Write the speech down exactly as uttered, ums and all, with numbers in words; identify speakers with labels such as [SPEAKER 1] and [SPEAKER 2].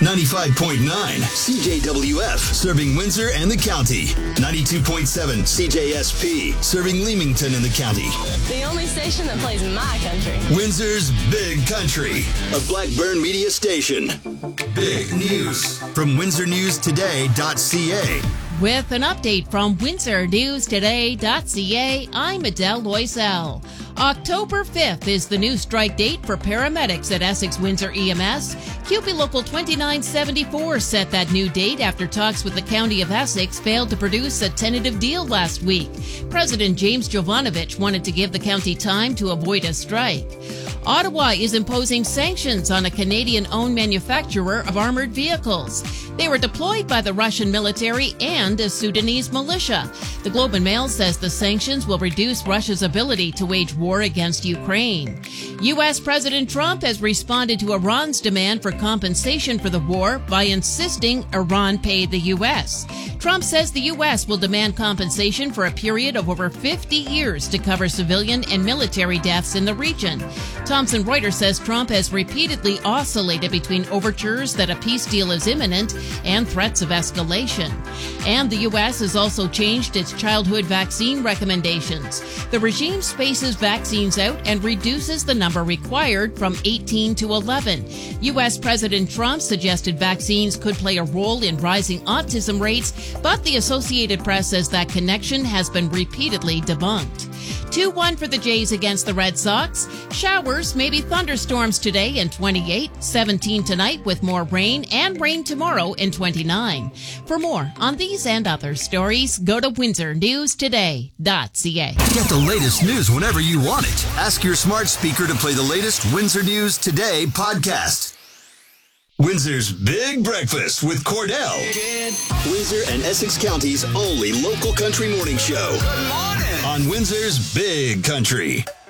[SPEAKER 1] ninety-five point nine C J W F, serving Windsor and the county. ninety-two point seven C J S P, serving Leamington and the county.
[SPEAKER 2] The only station that plays my country.
[SPEAKER 1] Windsor's Big Country, a Blackburn media station. Big News from windsor news today dot c a.
[SPEAKER 3] With an update from windsor news today dot c a, I'm Adele Loisel. October fifth is the new strike date for paramedics at Essex Windsor E M S. Q P Local twenty-nine seventy-four set that new date after talks with the County of Essex failed to produce a tentative deal last week. President James Jovanovich wanted to give the county time to avoid a strike. Ottawa is imposing sanctions on a Canadian-owned manufacturer of armored vehicles. They were deployed by the Russian military and a Sudanese militia. The Globe and Mail says the sanctions will reduce Russia's ability to wage war against Ukraine. U S. President Trump has responded to Iran's demand for compensation for the war by insisting Iran pay the U S. Trump says the U S will demand compensation for a period of over fifty years to cover civilian and military deaths in the region. Thomson Reuters says Trump has repeatedly oscillated between overtures that a peace deal is imminent and threats of escalation. And the U S has also changed its childhood vaccine recommendations. The regime spaces vaccines out and reduces the number required from eighteen to eleven. U S. President Trump suggested vaccines could play a role in rising autism rates, but the Associated Press says that connection has been repeatedly debunked. two one for the Jays against the Red Sox. Showers, maybe thunderstorms today in twenty-eight, seventeen tonight with more rain, and rain tomorrow in twenty-nine. For more on these and other stories, go to windsor news today dot c a.
[SPEAKER 1] Get the latest news whenever you want it. Ask your smart speaker to play the latest Windsor News Today podcast. Windsor's Big Breakfast with Cordell. Windsor and Essex County's only local country morning show. Good morning. On Windsor's Big Country.